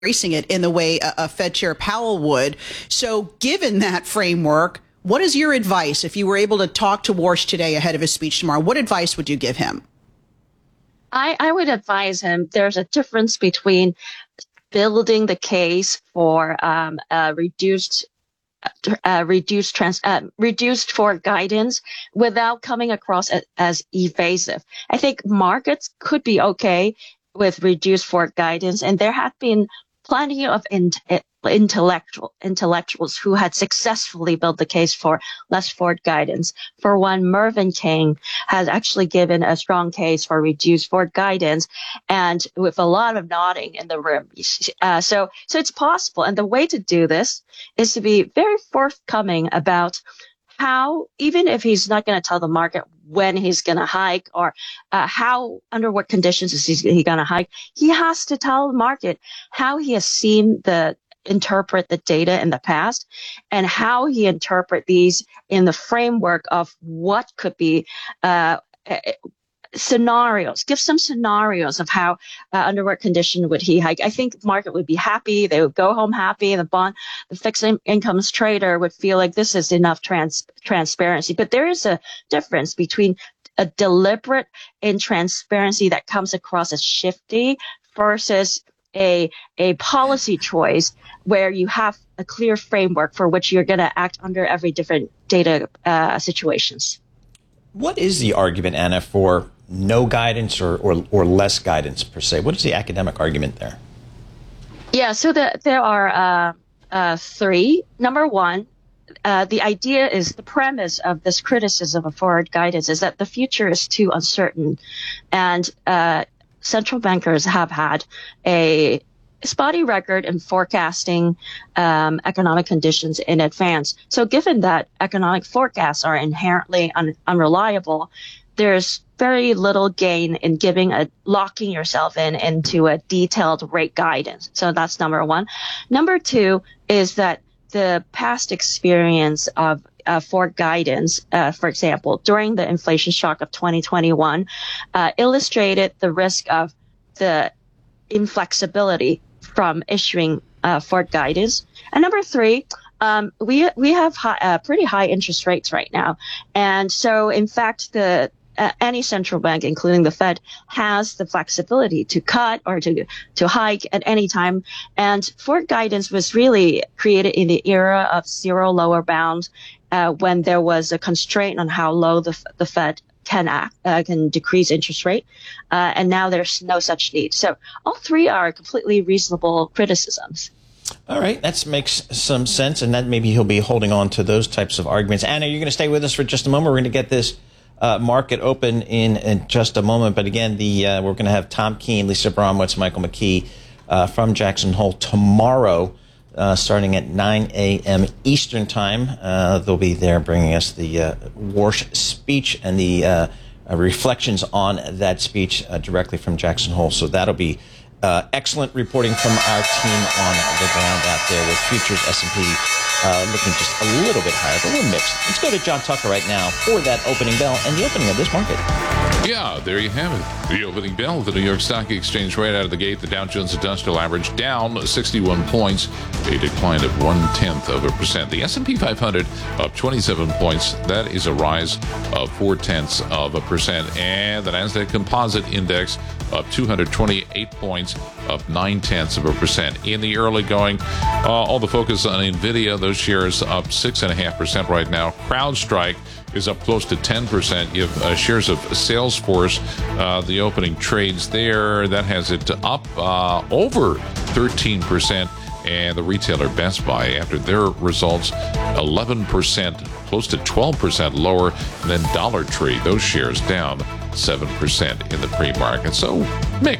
embracing it in the way a Fed Chair Powell would. So given that framework, what is your advice if you were able to talk to Warsh today ahead of his speech tomorrow? What advice would you give him? I would advise him there's a difference between building the case for reduced forward guidance without coming across as evasive. I think markets could be okay with reduced forward guidance, and there have been plenty of intellectuals who had successfully built the case for less forward guidance. For one, Mervyn King has actually given a strong case for reduced forward guidance, and with a lot of nodding in the room. So it's possible. And the way to do this is to be very forthcoming about how, even if he's not going to tell the market when he's going to hike or under what conditions is he going to hike, he has to tell the market how he has seen interpret the data in the past and how he interpret these in the framework of what could be scenarios. Give some scenarios of how under what condition would he hike. I think the market would be happy. They would go home happy. The fixed incomes trader would feel like this is enough transparency. But there is a difference between a deliberate intransparency that comes across as shifty versus a policy choice where you have a clear framework for which you're going to act under every different data situations. What is the argument, Anna, for no guidance or less guidance per se? What is the academic argument there? Yeah, so there are three. Number one, the idea is the premise of this criticism of forward guidance is that the future is too uncertain, and central bankers have had a spotty record in forecasting economic conditions in advance. So given that economic forecasts are inherently unreliable, there's very little gain in locking yourself into a detailed rate guidance. So that's number one. Number two is that the past experience of forward guidance, for example, during the inflation shock of 2021, illustrated the risk of the inflexibility from issuing forward guidance. And number three, we have pretty high interest rates right now. And so, in fact, any central bank, including the Fed, has the flexibility to cut or to hike at any time. And forward guidance was really created in the era of zero lower bound, when there was a constraint on how low the Fed can decrease interest rate. And now there's no such need. So all three are completely reasonable criticisms. All right. That makes some sense. And that maybe he'll be holding on to those types of arguments. Anna, you're going to stay with us for just a moment. We're going to get this market open in just a moment. But again, we're going to have Tom Keene, Lisa Bromwitz, Michael McKee from Jackson Hole tomorrow, starting at 9 a.m. Eastern Time. They'll be there bringing us the Warsh speech and the reflections on that speech directly from Jackson Hole. So that'll be excellent reporting from our team on the ground out there with futures S&P looking just a little bit higher, but we're mixed. Let's go to John Tucker right now for that opening bell and the opening of this market. Yeah, there you have it. The opening bell of the New York Stock Exchange right out of the gate. The Dow Jones Industrial Average down 61 points, a decline of 0.1%. The S&P 500 up 27 points. That is a rise of 0.4%. And the Nasdaq Composite Index up 228 points, up 0.9%. In the early going, all the focus on NVIDIA. Those shares up 6.5% right now. CrowdStrike is up close to 10%. You have shares of Salesforce, the opening trades there, that has it up over 13%. And the retailer Best Buy, after their results, 11%, close to 12% lower than Dollar Tree. Those shares down 7% in the pre-market. So mixed.